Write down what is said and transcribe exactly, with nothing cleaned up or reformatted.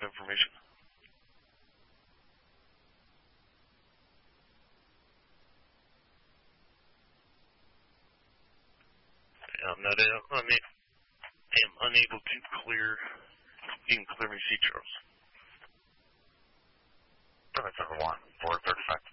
information. I'm not I'm una- I am unable to clear. You can clear me, see Charles. seven seven one, four thirty-five.